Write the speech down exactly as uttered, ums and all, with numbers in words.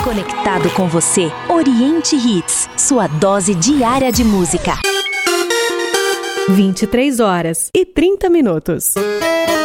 Conectado com você, Oriente Hits, sua dose diária de música. vinte e três horas e trinta minutos.